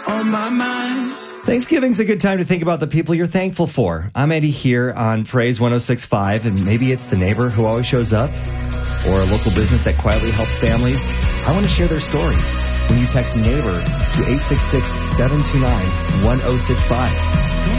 on my mind. Thanksgiving's a good time to think about the people you're thankful for. I'm Eddie here on Praise 106.5, and maybe it's the neighbor who always shows up or a local business that quietly helps families. I want to share their story. When you text neighbor to 866-729-1065.